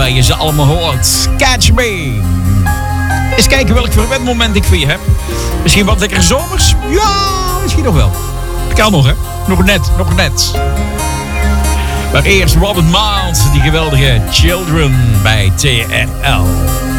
waar je ze allemaal hoort. Catch me. Eens kijken welk verwendmoment ik voor je heb. Misschien wat lekker zomers? Ja, misschien nog wel. Kan nog, hè? Nog net. Maar eerst Robert Miles, die geweldige Children bij TRL.